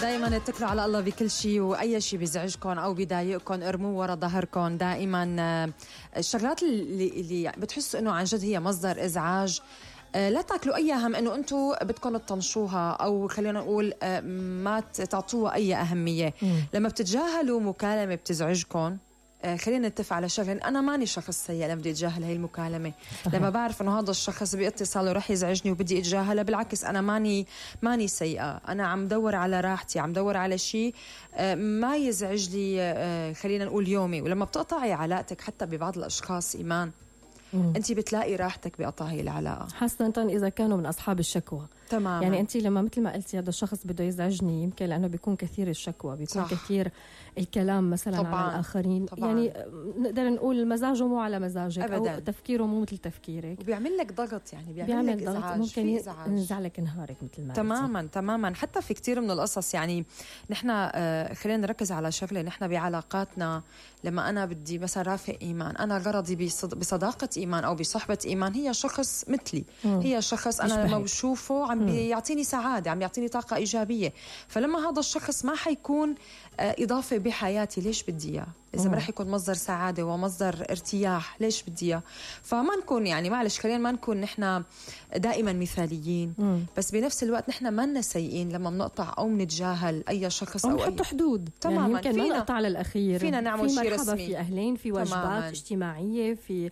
دائما اتكلوا على الله بكل شيء، واي شيء بيزعجكم او بيضايقكم ارموه ورا ظهركم. دائما الشغلات اللي بتحسوا انه عن جد هي مصدر ازعاج لا تاكلوا اي هم انه انتم بدكم تطنشوها، او خلينا نقول ما تعطوها اي اهميه. لما بتتجاهلوا مكالمه بتزعجكم، خلينا نتفق على شغله، انا ماني شخص سيء لما بدي اتجاهل هاي المكالمه. لما بعرف انه هذا الشخص باتصاله رح يزعجني وبدي اتجاهله، بالعكس انا ماني سيئه، انا عم دور على راحتي، عم دور على شيء ما يزعج لي خلينا نقول يومي. ولما بتقطعي علاقتك حتى ببعض الاشخاص ايمان، انت بتلاقي راحتك بقطع هي العلاقه، خاصه اذا كانوا من اصحاب الشكوى. تماما. يعني انت لما مثل ما قلتي هذا الشخص بده يزعجني، يمكن لانه بيكون كثير الشكوى، بيكون صح. كثير الكلام مثلا طبعاً. على الاخرين طبعاً. يعني نقدر نقول مزاجه مو على مزاجك أبداً. او تفكيره مو مثل تفكيرك، وبيعمل لك ضغط، يعني بيعمل لك ضغط، ممكن ينزعلك نهارك مثل ما تماما. حتى في كتير من القصص، يعني نحن خلينا نركز على شغله، نحن بعلاقاتنا لما انا بدي مثلا رافق ايمان، انا غرضي بصداقه ايمان او بصحبه ايمان هي شخص مثلي، هي شخص انا لما بشوفه عم بيعطيني سعاده، عم يعطيني طاقه ايجابيه. فلما هذا الشخص ما حيكون اضافه بحياتي، ليش بدي اياه؟ إذا ما رح يكون مصدر سعادة ومصدر ارتياح، ليش بدي إياه؟ فما نكون يعني معلش خلينا ما نكون نحن دائما مثاليين، بس بنفس الوقت نحن ما سيئين لما بنقطع أو منتجاهل أي شخص أو نحط حدود. تماما. يعني يمكن ما نقطع على الأخير، فينا نعمل شيء رسمي، في أهلين، في واجبات اجتماعية، في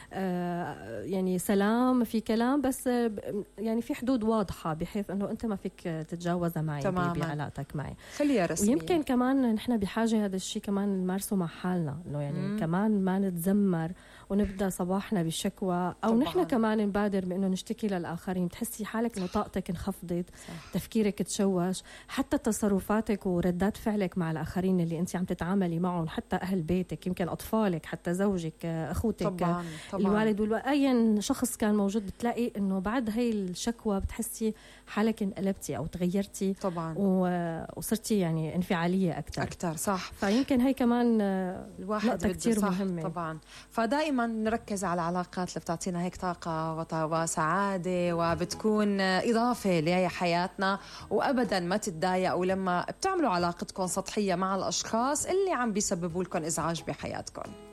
يعني سلام، في كلام، بس يعني في حدود واضحة بحيث أنه أنت ما فيك تتجاوزها معي بعلاقتك معي. خليها رسمية. ويمكن كمان نحن بحاجة هذا الشيء كمان نمارسه مع حالنا، إنه يعني كمان ما نتذمر ونبدأ صباحنا بالشكوى، أو نحن كمان نبادر بإنه نشتكي للآخرين. تحسي حالك إنه طاقتك انخفضت، تفكيرك تشوش، حتى تصرفاتك وردات فعلك مع الآخرين اللي أنت عم تتعاملي معهم، حتى أهل بيتك، يمكن أطفالك، حتى زوجك، أخوتك، طبعاً. الوالد أي شخص كان موجود، بتلاقي إنه بعد هاي الشكوى بتحسي حالك انقلبتي أو تغيرتي طبعا، وصرتي يعني انفعالية أكتر. صح. فيمكن هاي كمان الواحد كتير مهمة طبعا. فدائما نركز على العلاقات اللي بتعطينا هيك طاقة وسعادة وبتكون إضافة لحياتنا، وأبدا ما تتضايقوا لما بتعملوا علاقتكم سطحية مع الأشخاص اللي عم بيسببوا لكم إزعاج بحياتكم.